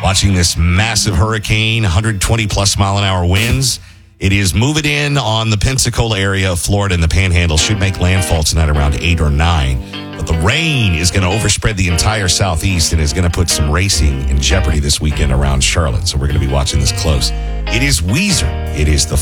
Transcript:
Watching this massive hurricane, 120 plus mile an hour winds. It is moving in on the Pensacola area of Florida, and the Panhandle should make landfall tonight around 8 or 9. But the rain is going to overspread the entire southeast and is going to put some racing in jeopardy this weekend around Charlotte. So we're going to be watching this close. It is Weezer. It is the